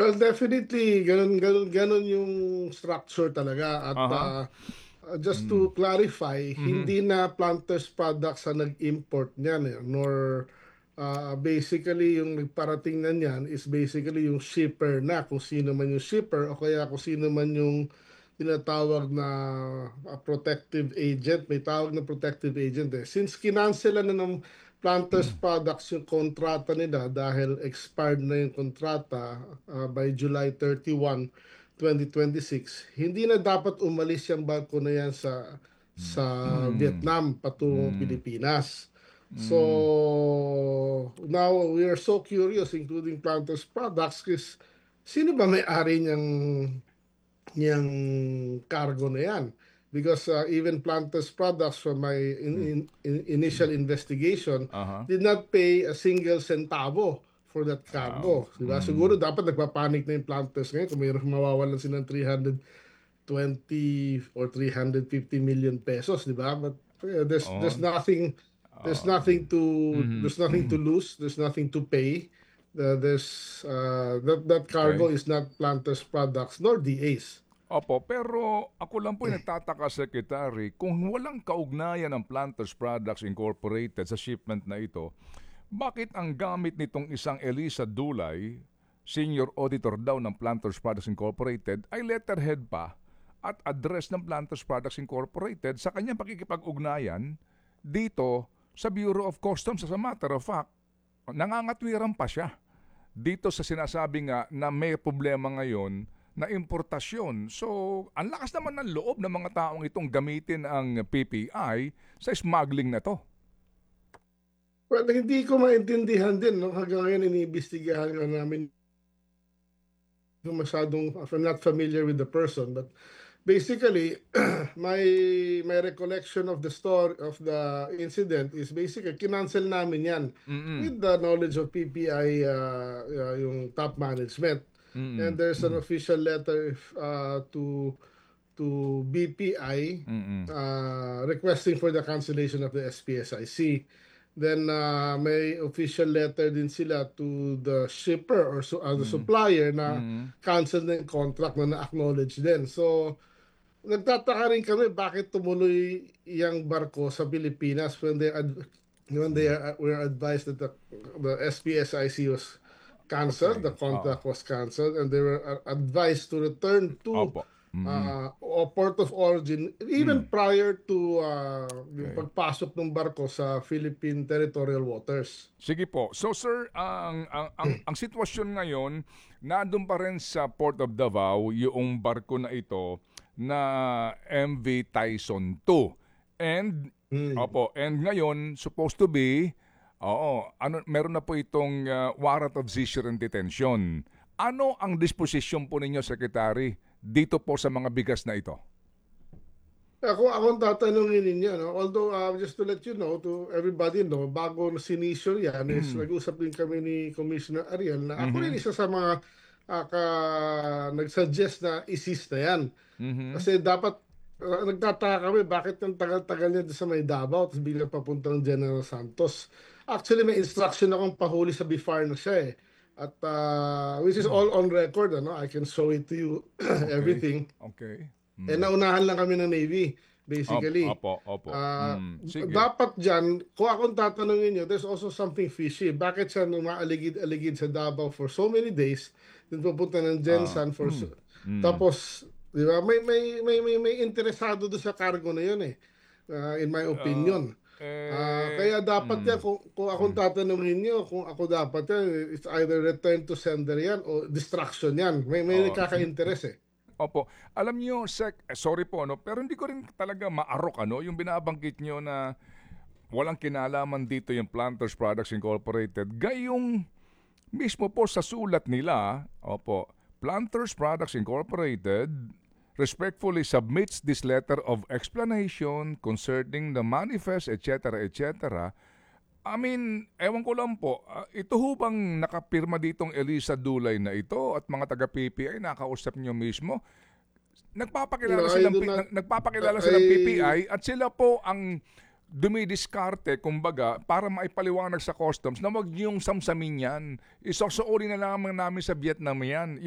Well, definitely, ganun yung structure talaga. At Aha. just to clarify, Mhm. hindi na Planters Products ang nag-import niyan nor basically yung nagparating na niyan is basically yung shipper na, kung sino man yung shipper o kaya kung sino man yung tinatawag na protective agent. May tawag na protective agent eh. Since kinansela na ng Planters Products yung kontrata nila dahil expired na yung kontrata by July 31, 2026, hindi na dapat umalis yung barko na yan sa Mm. Vietnam patungong Mm. Pilipinas. So Mm. now we are so curious, including Planters Products, is sino ba may-ari niyang cargo na yan? Because even Planters Products, from my initial investigation, Aha. did not pay a single centavo for that Wow. cargo. Diba? Siguro dapat nagpapanik na yung Planters ngayon kung mayroong mawawalan silang 320 or 350 million pesos, di ba? But Oo. there's Ah, nothing to mhm. lose, there's nothing to pay. That Okay. cargo is not Planters Products nor DA's. Opo, pero ako lang po yung nagtataka, Secretary, kung walang kaugnayan ng Planters Products Incorporated sa shipment na ito, bakit ang gamit nitong isang Elisa Dulay, senior auditor daw ng Planters Products Incorporated, ay letterhead pa at address ng Planters Products Incorporated sa kanyang pakikipag-ugnayan dito sa Bureau of Customs? As a matter of fact, nangangatwiran pa siya dito sa sinasabi nga na may problema ngayon na importasyon. So, ang lakas naman ng loob ng mga taong itong gamitin ang PPI sa smuggling na to. Well, hindi ko maintindihan din, no? Hanggang ngayon iniimbestigahan nga namin yung masyadong, I'm not familiar with the person, but basically, my recollection of the story of the incident is basically kinancel namin yan Mm-mm. with the knowledge of PPI, yung top management. And Mm-mm. there's an official letter to BPI Mm-mm. requesting for the cancellation of the SPSIC. Then may official letter din sila to the shipper or the Mm-mm. supplier na Mm-mm. cancel na yung contract na na-acknowledge din. So nagtataka rin kami bakit tumuloy yung barko sa Pilipinas when they were advised that the SPSIC was canceled, the Okay. Oo. contract was canceled, and they were advised to return to Opo. Mm-mm. port of origin even Mm. prior to yung Okay. pagpasok ng barko sa Philippine territorial waters. Sige po. So sir, ang sitwasyon ngayon, nandun pa rin sa Port of Davao yung barko na ito na MV Tyson 2. And Hmm. opo, and ngayon supposed to be meron na po itong warrant of seizure and detention. Ano ang disposisyon po ninyo, Secretary, dito po sa mga bigas na ito? Akong tatanungin ninyo, no? Although just to let you know, to everybody know, bago sinisyo yan, is nag-usap din kami ni Commissioner Ariel na ako rin Mhm. isa sa mga nag-suggest na isis na yan. Mhm. Kasi dapat, nagtataka kami bakit ang tagal-tagal niya sa may Davao tapos biglang papuntang General Santos. Actually, may instruction akong pahuli sa BIFAR na siya eh. At which is all on record, ano? I can show it to you, Okay. everything. Okay. Naunahan lang kami ng Navy, basically. Opo, opo. Sige. Dapat dyan, kung akong tatanungin nyo, there's also something fishy. Bakit siya umaaligid-aligid sa Davao for so many days, then pupunta ng Ah. Gensan Mm. tapos, di ba, may interesado doon sa cargo na yun eh, in my Ah, opinion. Kaya dapat yan, kung akong tatanungin nyo, kung ako dapat yan, it's either return to sender yan o distraction yan. May Oo. nakaka-interest eh. Opo. Alam niyo, sorry po, no, pero hindi ko rin talaga maarok, yung binabanggit niyo na walang kinalaman dito yung Planters Products Incorporated. Gayong mismo po sa sulat nila, opo, Planters Products Incorporated respectfully submits this letter of explanation concerning the manifest, etc., etc. I mean, ewan ko lang po, ito ho bang nakapirma ditong Elisa Dulay na ito at mga taga-PPI, nakausap niyo mismo? No, I do not. Nagpapakilala silang I PPI at sila po ang dumidiskarte, kumbaga, para maipaliwanag sa customs na wag niyong samsamin yan. Isosooli na lamang namin sa Vietnam yan.